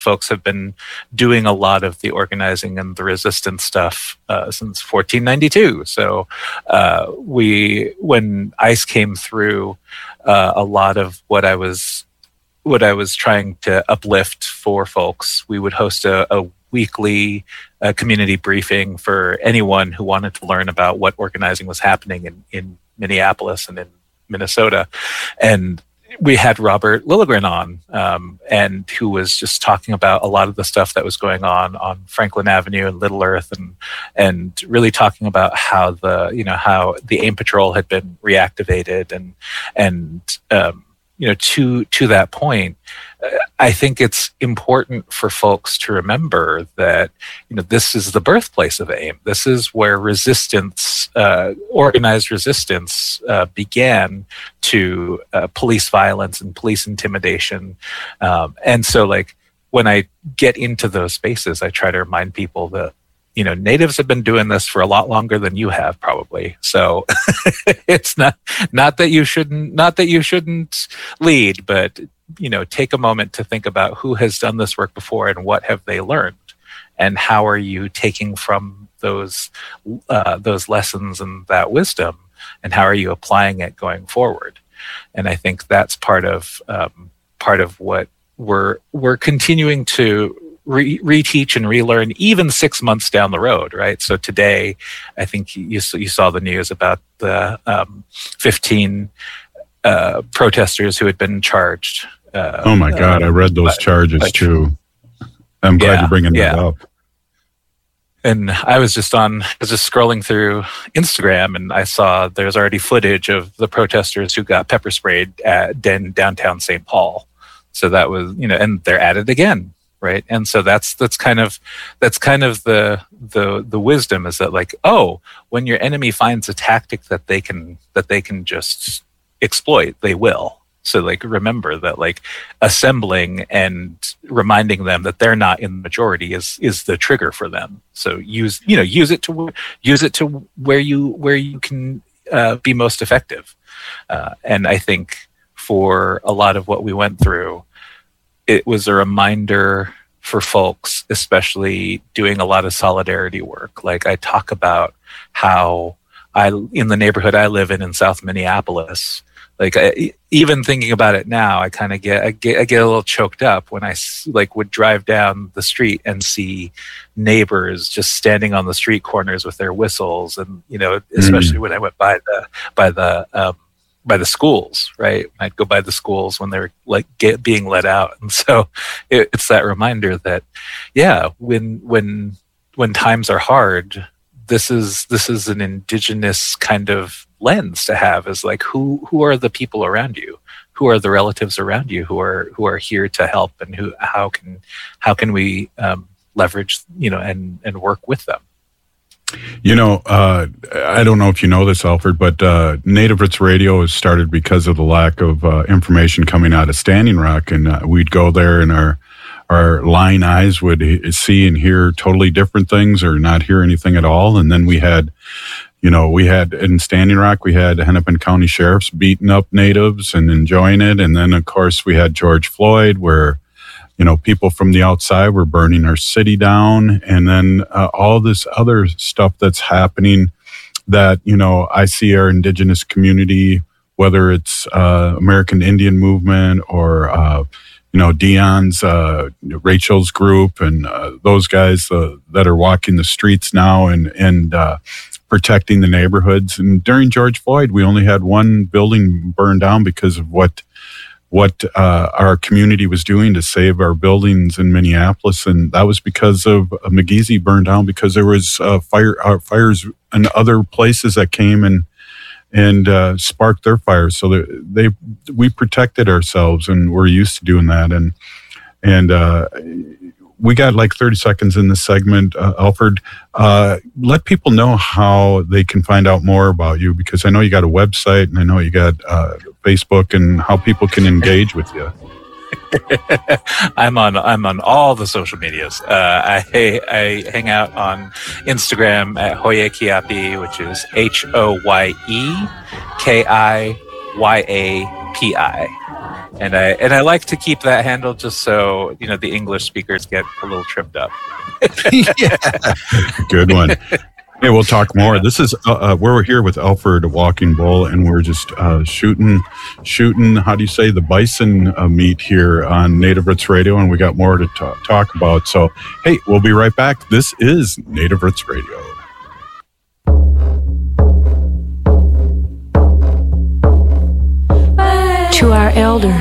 folks have been doing a lot of the organizing and the resistance stuff since 1492. So when ICE came through, a lot of what I was trying to uplift for folks, we would host a weekly community briefing for anyone who wanted to learn about what organizing was happening in Minneapolis and in Minnesota. And we had Robert Lilligren on, and who was just talking about a lot of the stuff that was going on Franklin Avenue and Little Earth, and really talking about how the AIM patrol had been reactivated, and to that point, I think it's important for folks to remember that this is the birthplace of AIM. This is where resistance, organized resistance, began to police violence and police intimidation. And so, like, when I get into those spaces, I try to remind people that natives have been doing this for a lot longer than you have, probably. So it's not that you shouldn't lead, but take a moment to think about who has done this work before and what have they learned, and how are you taking from those lessons and that wisdom, and how are you applying it going forward. And I think that's part of what we're continuing to reteach and relearn, even 6 months down the road, right? So today, I think you saw the news about the 15 protesters who had been charged. Oh my God, I read those charges too. I'm glad you're bringing that up. And I was just scrolling through Instagram, and I saw there's already footage of the protesters who got pepper sprayed at downtown St. Paul. So that was, and they're at it again. Right. And so that's kind of the wisdom, is that, like, when your enemy finds a tactic that they can just exploit, they will. So, like, remember that, like, assembling and reminding them that they're not in the majority is the trigger for them. So use it to where you can be most effective. And I think for a lot of what we went through, it was a reminder for folks, especially doing a lot of solidarity work. Like, I talk about how in the neighborhood I live in South Minneapolis, like, even thinking about it now, I kind of get a little choked up when I would drive down the street and see neighbors just standing on the street corners with their whistles, and especially when I went by the schools, right? I'd go by the schools when they're being let out. And so it's that reminder that, when times are hard, this is an indigenous kind of lens to have, is like, who are the people around you? Who are the relatives around you who are here to help, and how can we leverage, and work with them? I don't know if you know this, Alfred, but Native Roots Radio was started because of the lack of information coming out of Standing Rock, and we'd go there, and our lying eyes would see and hear totally different things, or not hear anything at all. And then we had in Standing Rock, we had Hennepin County sheriffs beating up natives and enjoying it, and then of course we had George Floyd, where people from the outside were burning our city down. And then all this other stuff that's happening that, I see our indigenous community, whether it's American Indian movement or, Dion's, Rachel's group, and those guys that are walking the streets now and protecting the neighborhoods. And during George Floyd, we only had one building burned down because of what our community was doing to save our buildings in Minneapolis, and that was because of McGeezy burned down because there was fires in other places that came and sparked their fires. So we protected ourselves, and we're used to doing that. And we got like 30 seconds in this segment. Alfred, let people know how they can find out more about you, because I know you got a website, and I know you got Facebook, and how people can engage with you. I'm on all the social medias. I hang out on Instagram at Hoye Kiapi, which is HoyeKiyapi. And I like to keep that handle just so, the English speakers get a little tripped up. Yeah. Good one. Hey, we'll talk more. This is we're here with Alfred Walking Bull, and we're just shooting. How do you say, the bison meat here on Native Roots Radio, and we got more to talk about. So, hey, we'll be right back. This is Native Roots Radio. To our elders,